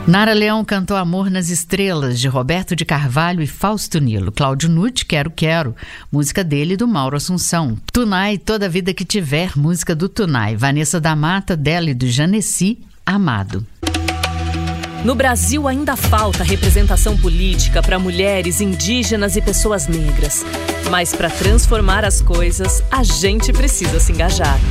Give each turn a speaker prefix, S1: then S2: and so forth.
S1: Nara Leão cantou Amor nas Estrelas, de Roberto de Carvalho e Fausto Nilo. Cláudio Nutti, Quero Quero, música dele e do Mauro Assunção. Tunai, Toda Vida Que Tiver, música do Tunai. Vanessa da Mata, dela e do Janeci, Amado.
S2: No Brasil ainda falta representação política para mulheres, indígenas e pessoas negras. Mas para transformar as coisas, a gente precisa se engajar.